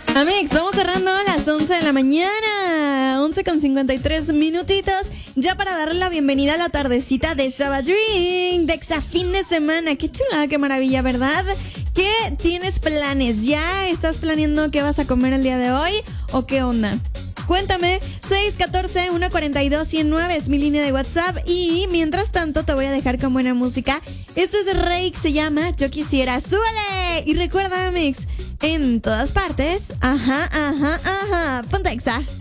Amigos, vamos cerrando a las 11 de la mañana, 11:53 ya para darle la bienvenida a la tardecita de Sabadrín, de Exa fin de semana. Qué chulada, qué maravilla, ¿verdad? ¿Qué tienes planes? ¿Ya estás planeando qué vas a comer el día de hoy o qué onda? Cuéntame, 614-142-109 es mi línea de WhatsApp. Y mientras tanto te voy a dejar con buena música. Esto es de Rake, se llama Yo Quisiera. ¡Súbele! Y recuerda, mix, en todas partes, ajá, ponte Exa.